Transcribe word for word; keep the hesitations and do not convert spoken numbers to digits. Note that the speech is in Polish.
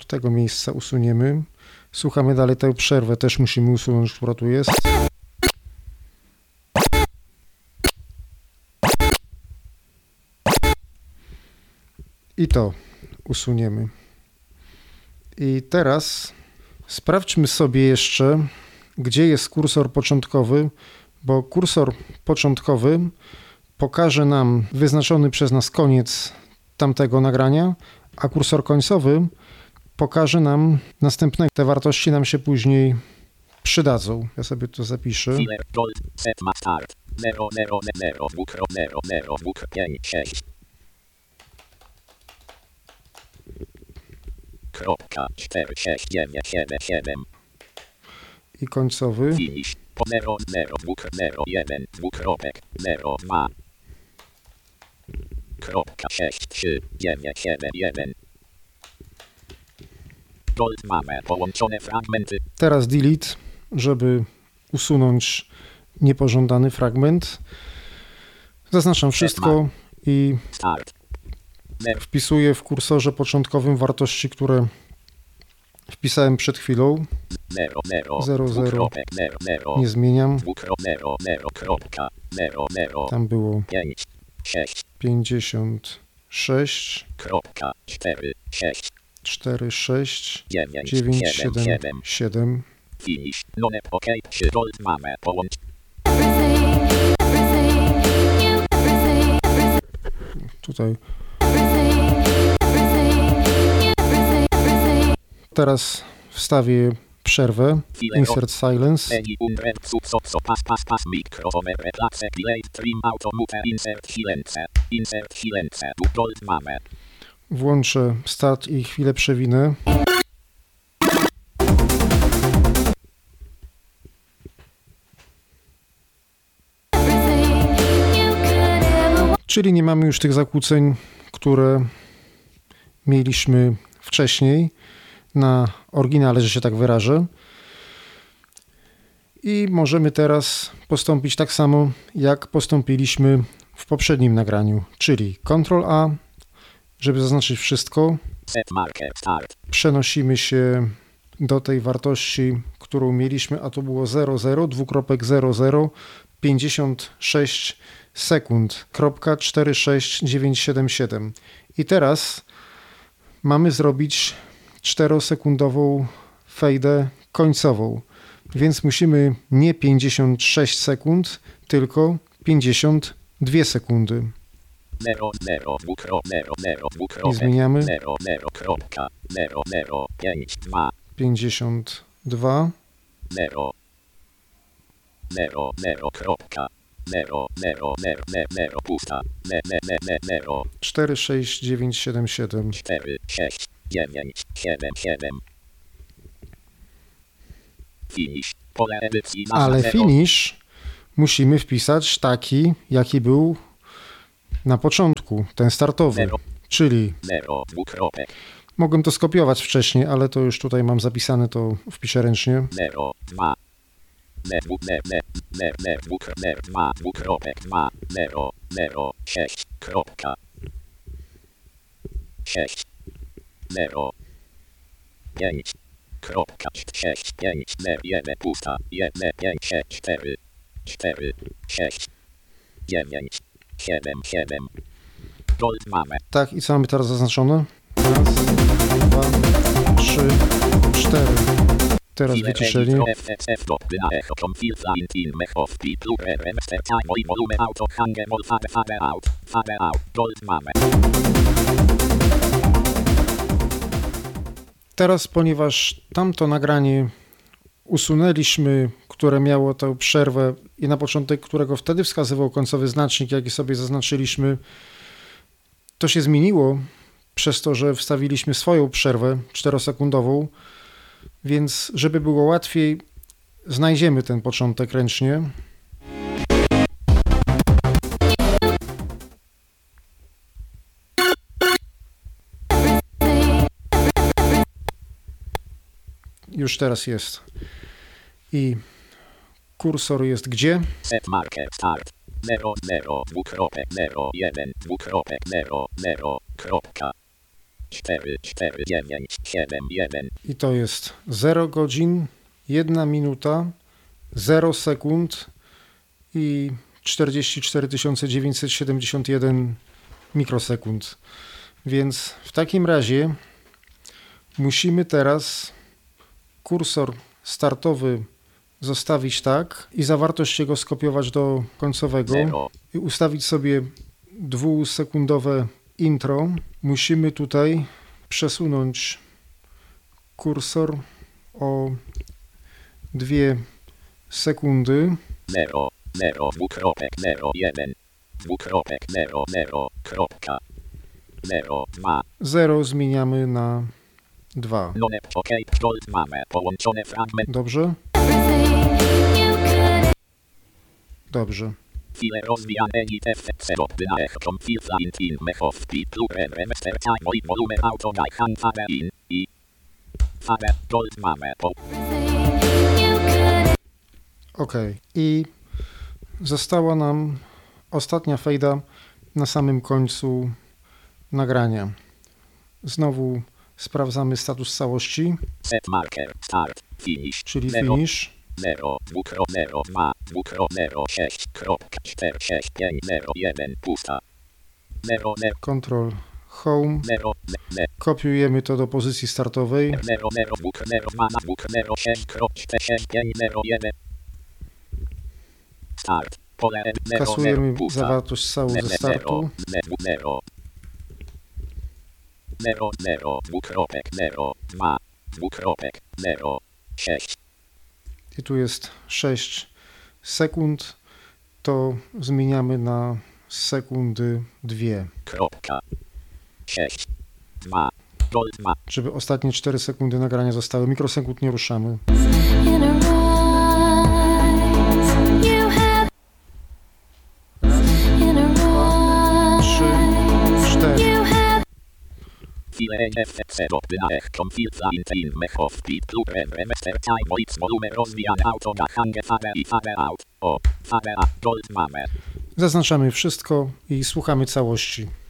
tego miejsca usuniemy. Słuchamy dalej tę przerwę, też musimy usunąć, która tu jest. I to usuniemy. I teraz sprawdźmy sobie jeszcze, gdzie jest kursor początkowy, bo kursor początkowy pokaże nam wyznaczony przez nas koniec tamtego nagrania, a kursor końcowy pokaże nam następne. Te wartości nam się później przydadzą. Ja sobie to zapiszę. Kropka cztery sześć dziewięć siedem siedem. I końcowy. Finish. zero zero zero jeden dwukropek zero dwa. Kropka sześć trzy dziewięć siedem jeden. Gold mamy połączone fragmenty. Teraz delete, żeby usunąć niepożądany fragment. Zaznaczam wszystko i wpisuję w kursorze początkowym wartości, które wpisałem przed chwilą. zero zero. Nie zmieniam. Tam było pięćdziesiąt sześć. cztery sześć dziewięć siedem siedem. Tutaj. Teraz wstawię przerwę. Insert silence. Włączę start i chwilę przewinę. Czyli nie mamy już tych zakłóceń, które mieliśmy wcześniej na oryginale, że się tak wyrażę. I możemy teraz postąpić tak samo, jak postąpiliśmy w poprzednim nagraniu, czyli kontrol A, żeby zaznaczyć wszystko. Przenosimy się do tej wartości, którą mieliśmy, a to było zero zero dwukropek zero zero pięćdziesiąt sześć sekund, kropka cztery sześć dziewięć siedem siedem. I teraz mamy zrobić czterosekundową fejdę końcową, więc musimy nie pięćdziesiąt sześć sekund, tylko pięćdziesiąt dwie sekundy. I zmieniamy pięćdziesiąt dwa. cztery sześć dziewięć siedem siedem. Ale finish musimy wpisać taki, jaki był na początku, ten startowy, czyli mogłem to skopiować wcześniej, ale to już tutaj mam zapisane, to wpiszę ręcznie. Kropka sześć pięć jeden pusta jeden pięć cztery cztery sześć dziewięć siedem siedem. Gold mamy. Tak, i co mamy teraz zaznaczone? Raz, dwa, trzy, cztery. Teraz wyciszeli. Teraz, ponieważ tamto nagranie usunęliśmy, które miało tę przerwę i na początek którego wtedy wskazywał końcowy znacznik, jaki sobie zaznaczyliśmy, to się zmieniło przez to, że wstawiliśmy swoją przerwę czterosekundową, więc żeby było łatwiej, znajdziemy ten początek ręcznie. Już teraz jest. I kursor jest gdzie? Set marker start. zero zero dwukropek zero jeden dwukropek zero zero kropka cztery cztery dziewięć siedem jeden. I to jest zero godzin, jedna minuta, zero sekund i czterdzieści cztery tysiące dziewięćset siedemdziesiąt jeden mikrosekund. Więc w takim razie musimy teraz kursor startowy zostawić tak i zawartość jego skopiować do końcowego Zero. i ustawić sobie dwusekundowe intro. Musimy tutaj przesunąć kursor o dwie sekundy. Zero. Zero. Dwukropek. Zero. Jeden. Dwukropek. Zero. Zero. Kropka. Zero. Dwa. zero zmieniamy na dwa. None. OK. Gold mamy. Połączone fragment. Dobrze? Dobrze. File rozwijane i test zero. Wynaech konfirza int in mechow pi plure remester time i volume auto daj hand fare in i fare gold mamy. Po OK. I została nam ostatnia fejda na samym końcu nagrania. Znowu sprawdzamy status całości, set marker. Start. Finish. czyli Zero. finish. Zero. Dwukro. Zero. Dwa. Dwukro. Zero. Sześć. Kropka. Cztery. Sześć. Pięć. Zero. Jeden. Pusta. Zero. Zero. Ctrl Home. Zero. Zero. Kopiujemy to do pozycji startowej. Zero. Zero. Dwuk. Zero. Dwa. Na dwuk. Zero. Sześć. Krop. Cztery. Sześć. Pięć. Zero. Jeden. Start. Pole. Zero. Kasujemy Zero. Pusta. zawartość całą ze startu. Zero. Zero. Zero. Zero. Dwukropek. Zero. Dwa. Dwukropek. Zero. Sześć. I tu jest sześć sekund. To zmieniamy na sekundy dwie. Kropka. Sześć. Dwa. Gold dwa. Żeby ostatnie cztery sekundy nagrania zostały. Mikrosekund nie ruszamy. Trzy, cztery. File F zero. Wynaech konfirza int in mechow pi plure remester time i volume rozwijane auto da hange fare i fare out. O. Fare a. Gold mamy. Zaznaczamy wszystko i słuchamy całości.